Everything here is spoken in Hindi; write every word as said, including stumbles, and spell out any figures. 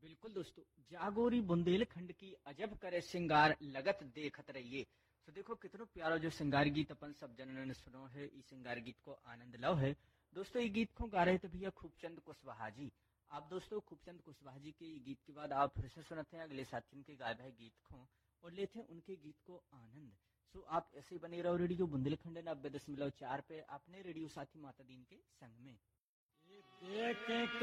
बिल्कुल दोस्तों, जागोरी बुंदेलखंड की अजब करे सिंगार लगत देखत रहिए। तो देखो कितनो प्यारो जो सिंगार गीत अपन सब जनन ने सुनो है, इस सिंगार गीत को आनंद लो है। दोस्तों ये गीत को गा रहे थे भैया खूबचंद कुशवाहा जी। आप दोस्तों खूबचंद कुशवाहा जी के ये गीत के बाद आप फिर से सुनते हैं अगले साथियों के गाए भाई गीत को और लेते हैं उनके गीत को आनंद। सो आप ऐसे ही बने रहो रेडियो बुंदेलखंड नब्बे दशमलव चार पे अपने रेडियो साथी माता दीन के संग में।